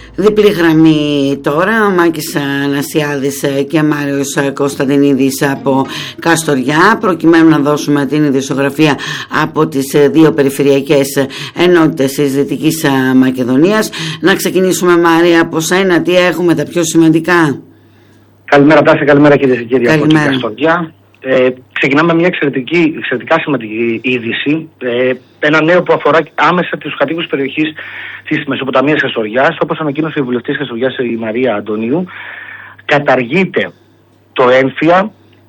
Διπλή γραμμή τώρα, ο Μάκης Αναστιάδης και Μάριος Κωνσταντινίδης από Καστοριά, προκειμένου να δώσουμε την ειδησιογραφία από τις δύο περιφερειακές ενότητες της Δυτικής Μακεδονίας. Να ξεκινήσουμε, Μάρια, από σένα, τι έχουμε τα πιο σημαντικά? Καλημέρα Τάση, καλημέρα κυρίες και κύριοι από την Καστοριά. Ξεκινάμε με μια εξαιρετικά σημαντική είδηση. Ένα νέο που αφορά άμεσα τους κατοίκους περιοχής της Μεσοποταμίας Καστοριάς. Όπως ανακοίνωσε η βουλευτής Καστοριάς, η Μαρία Αντωνίου, καταργείται το έμφυα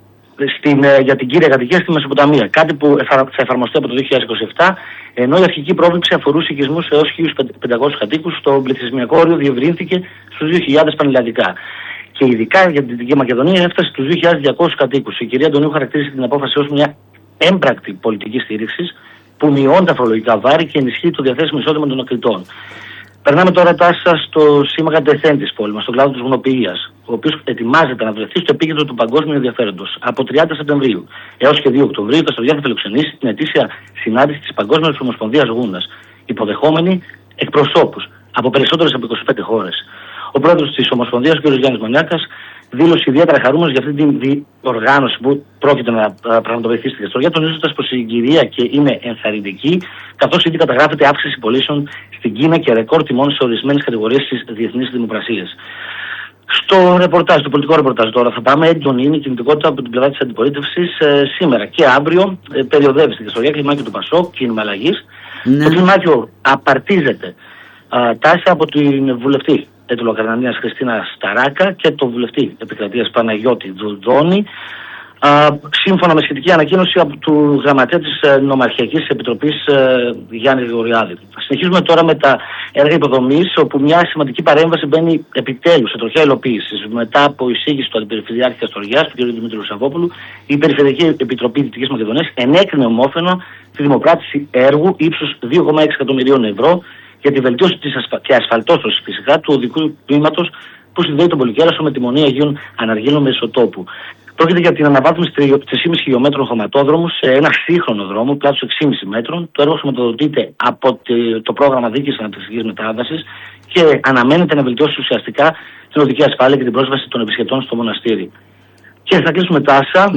για την κύρια κατοικία στη Μεσοποταμία. Κάτι που θα εφαρμοστεί από το 2027, ενώ η αρχική πρόβλεψη αφορούσε οικισμούς έως 1.500 κατοίκους. Το πληθυσμιακό όριο διευρύνθηκε στους 2.000 πανελλαδικά. Και ειδικά για την Δυτική Μακεδονία έφτασε στους 2.200 κατοίκους. Η κυρία Αντωνίου χαρακτήρισε την απόφαση ως μια έμπρακτη πολιτική στήριξη που μειώνει τα φορολογικά βάρη και ενισχύει το διαθέσιμο εισόδημα των ακριτών. Περνάμε τώρα Τάσα στο σήμα κατεθέν της πόλης μας, στον κλάδο της βουνοποιίας, ο οποίος ετοιμάζεται να βρεθεί στο επίκεντρο του παγκόσμιου ενδιαφέροντος. Από 30 Σεπτεμβρίου έως και 2 Οκτωβρίου, η Καστοριά θα φιλοξενήσει την ετήσια συνάντηση της Παγκόσμιας Ομοσπονδίας Γούνας, υποδεχόμενη εκπροσώπους από περισσότερες από 25 χώρες. Ο πρόεδρος της Ομοσπονδίας, κ. Γιάννης Μονιάκας, δήλωσε ιδιαίτερα χαρούμενος για αυτή την διοργάνωση που πρόκειται να πραγματοποιηθεί στη Καστοριά, τονίζοντας πως η συγκυρία και είναι ενθαρρυντική, καθώς ήδη καταγράφεται αύξηση πωλήσεων στην Κίνα και ρεκόρ τιμών σε ορισμένες κατηγορίες στις διεθνείς δημοπρασίες. Στο ρεπορτάζ, το πολιτικό ρεπορτάζ τώρα, θα πάμε. Έντονη είναι η κινητικότητα από την πλευρά της αντιπολίτευσης σήμερα και αύριο. Περιοδεύει στην Καστοριά κλιμάκιο του Πασόκ, κίνημα αλλαγής. Το κλιμάκιο απαρτίζεται Τάση από την βουλευτή Ετωλοκαρνανίας Χριστίνα Σταράκα και το βουλευτή Επικρατείας Παναγιώτη Δουδόνη, σύμφωνα με σχετική ανακοίνωση από του γραμματέα της Νομαρχιακής Επιτροπής Γιάννη Γρηγοριάδη. Συνεχίζουμε τώρα με τα έργα υποδομής, όπου μια σημαντική παρέμβαση μπαίνει επιτέλους σε τροχιά υλοποίησης. Μετά από εισήγηση του Αντιπεριφερειάρχη Καστοριάς, του κ. Δημήτριου Σαββόπουλου, η Περιφερειακή Επιτροπή Δυτικής Μακεδονίας ενέκρινε ομόφωνα τη δημοπράτηση έργου ύψους 2,6 εκατομμυρίων ευρώ για τη βελτίωση και ασφαλτώσεως φυσικά του οδικού τμήματος που συνδέει τον Πολυκέρασο με τη Μονή Αγίων Αναργύρων Μεσοτόπου. Πρόκειται για την αναβάθμιση 3,5 χιλιόμετρων χωματόδρομου σε ένα σύγχρονο δρόμο πλάτους 6,5 μέτρων. Το έργο χρηματοδοτείται από το πρόγραμμα Δίκης Αναπτυξιακής Μετάβασης και αναμένεται να βελτιώσει ουσιαστικά την οδική ασφάλεια και την πρόσβαση των επισκεπτών στο μοναστήρι. Και θα κλείσουμε Τάσα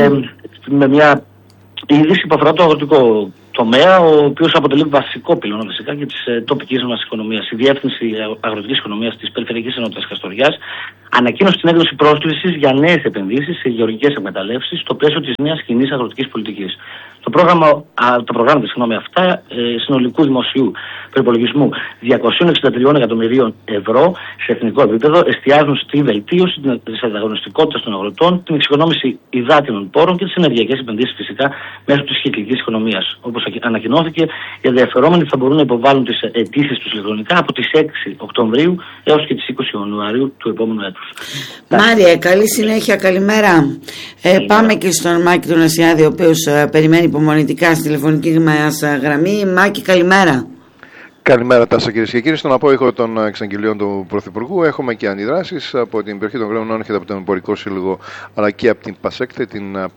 με μια είδηση που αφορά το αγροτικό τομέα, ο οποίος αποτελεί βασικό πυλώνα φυσικά και της τοπικής μας οικονομίας. Η Διεύθυνση Αγροτικής Οικονομίας της Περιφερειακής Ενότητας Καστοριάς ανακοίνωσε την έκδοση πρόσκλησης για νέες επενδύσεις σε γεωργικές εκμεταλλεύσεις στο πλαίσιο της νέας κοινής αγροτικής πολιτικής. Τα προγράμματα αυτά συνολικού δημοσίου προϋπολογισμού 263 εκατομμυρίων ευρώ σε εθνικό επίπεδο εστιάζουν στη βελτίωση της ανταγωνιστικότητας των αγροτών, την εξοικονόμηση υδάτινων πόρων και τις ενεργειακές επενδύσεις φυσικά μέσω της κυκλικής οικονομίας. Όπως ανακοινώθηκε, οι ενδιαφερόμενοι θα μπορούν να υποβάλουν τις αιτήσεις τους ηλεκτρονικά από τις 6 Οκτωβρίου έως και τις 20 Ιανουαρίου του επόμενου έτους. Μάρια, καλή συνέχεια, καλημέρα. Πάμε και στον Μάκη τον Ασιάδη, ο οποίος περιμένει υπομονητικά στη τηλεφωνική μας γραμμή. Μάκη, καλημέρα. Καλημέρα Τάσα, κυρίες και κύριοι. Στον απόϊχο των εξαγγελίων του Πρωθυπουργού έχουμε και αντιδράσεις από την περιοχή των Κρέμνων, έρχεται από τον Εμπορικό Σύλλογο αλλά και από την ΠΑΣΕΚΤΕ,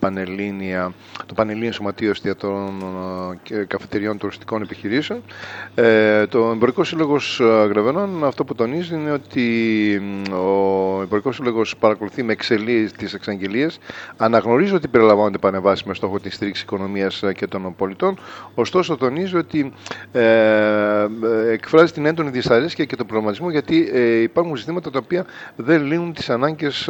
το Πανελλήνιο Σωματείο Εστιατόρων και Καφετεριών Τουριστικών Επιχειρήσεων. Το Εμπορικό Σύλλογος Γρεβενών αυτό που τονίζει είναι ότι ο Εμπορικός Σύλλογος παρακολουθεί με τις εξαγγελίες, αναγνωρίζει ότι περιλαμβάνονται παρεμβάσεις με στόχο τη στήριξη οικονομίας και των πολιτών, ωστόσο τονίζει ότι εκφράζει την έντονη δυσαρέσκεια και τον προβληματισμό γιατί υπάρχουν ζητήματα τα οποία δεν λύνουν τις ανάγκες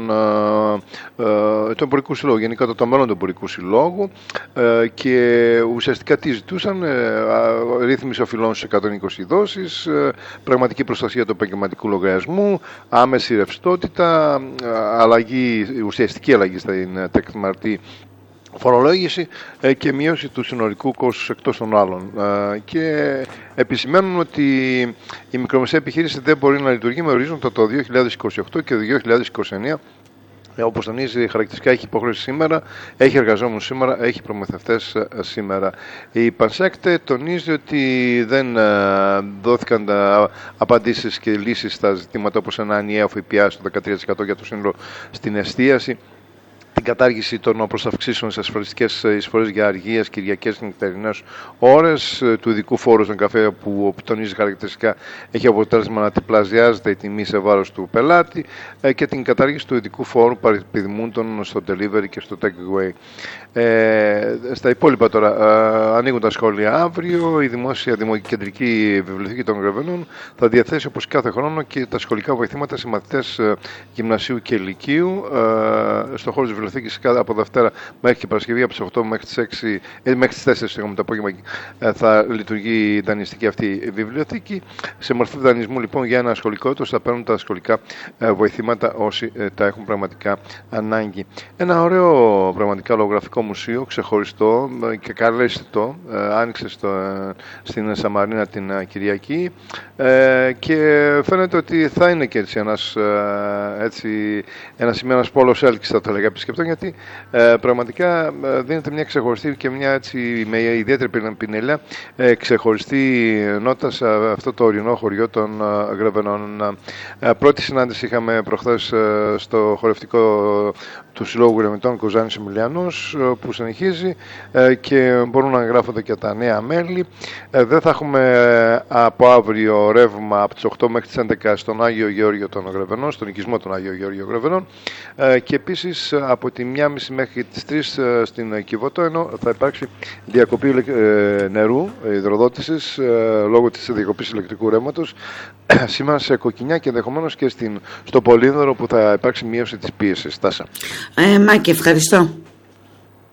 του Εμπορικού Συλλόγου, γενικά το μέλλον του Εμπορικού Συλλόγου και ουσιαστικά τι ζητούσαν, ρύθμιση οφειλών στις 120 δόσεις, πραγματική προστασία του επαγγελματικού λογαριασμού, άμεση ρευστότητα, ουσιαστική αλλαγή στην τεκμαρτή φορολόγηση και μείωση του συνολικού κόστους εκτός των άλλων. Και επισημαίνουν ότι η μικρομεσαία επιχείρηση δεν μπορεί να λειτουργεί με ορίζοντα το 2028 και το 2029. Όπως τονίζει, χαρακτηριστικά έχει υποχρέωση σήμερα, έχει εργαζόμενους σήμερα, έχει προμηθευτές σήμερα. Η ΠΑΣΕΚΤΕ τονίζει ότι δεν δόθηκαν απαντήσεις και λύσεις στα ζητήματα όπως ένα ενιαίο ΦΠΑ στο 13% για το σύνολο στην εστίαση, την κατάργηση των προσταυξήσεων στις ασφαλιστικές εισφορές για αργίες, κυριακές και νυχτερινές ώρες, του ειδικού φόρου στον καφέ που τονίζει χαρακτηριστικά έχει αποτέλεσμα να τριπλασιάζεται η τιμή σε βάρος του πελάτη, και την κατάργηση του ειδικού φόρου παρεπιδημούντων στο delivery και στο take away. Στα υπόλοιπα τώρα, ανοίγουν τα σχολεία αύριο. Η Δημόσια Κεντρική Βιβλιοθήκη των Γρεβενών θα διαθέσει όπως κάθε χρόνο και τα σχολικά βοηθήματα σε μαθητές γυμνασίου και λυκείου στο χώρο της βιβλιοθήκης από Δευτέρα μέχρι και Παρασκευή από τις 8 μέχρι τις 4 το απόγευμα θα λειτουργεί η δανειστική αυτή βιβλιοθήκη. Σε μορφή δανεισμού λοιπόν για ένα σχολικό έτος θα παίρνουν τα σχολικά βοηθήματα όσοι τα έχουν πραγματικά ανάγκη. Ένα ωραίο πραγματικά λογογραφικό μουσείο, ξεχωριστό και καλέσθητο, άνοιξε στην Σαμαρίνα την Κυριακή, και φαίνεται ότι θα είναι και ένας πόλος έλξης, θα το έλεγα, επισκεπτών, γιατί πραγματικά δίνεται μια ξεχωριστή και μια έτσι με ιδιαίτερη πινελιά ξεχωριστή νότα σε αυτό το ορεινό χωριό των Γρεβενών. Πρώτη συνάντηση είχαμε προχθές στο χορευτικό του Συλλόγου Γρεβενών Κοζάνης Εμιλιανός, που συνεχίζει, και μπορούν να εγγράφονται και τα νέα μέλη. Δεν θα έχουμε από αύριο ρεύμα από τις 8 μέχρι τις 11 στον Άγιο Γεώργιο των Γρεβενών, στον οικισμό των Άγιο Γεώργιο Γρεβενών, και επίσης από τη 1.30 μέχρι τις 3 στην Κιβωτό, ενώ θα υπάρξει διακοπή νερού, υδροδότησης, λόγω της διακοπής ηλεκτρικού ρεύματος σήμερα σε Κοκκινιά και ενδεχομένως και στο Πολύδωρο, που θα υπάρξει μείωση της πίεσης. Τάσα. Μάκη, ευχαριστώ.